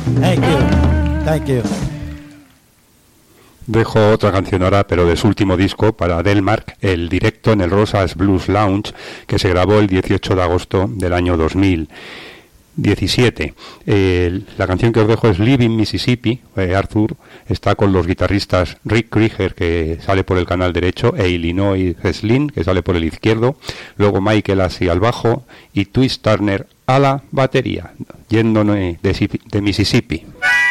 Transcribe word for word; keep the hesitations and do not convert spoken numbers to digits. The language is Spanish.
Thank you. Thank you. Dejo otra canción ahora, pero de su último disco, para Delmark, el directo en el Rosas Blues Lounge, que se grabó el dieciocho de agosto del año dos mil diecisiete. Eh, la canción que os dejo es Living Mississippi. eh, Arthur está con los guitarristas Rick Krieger, que sale por el canal derecho, e Illinois Slin, que sale por el izquierdo, luego Michael Assi al bajo y Twist Turner a la batería, yéndonos de, de Mississippi.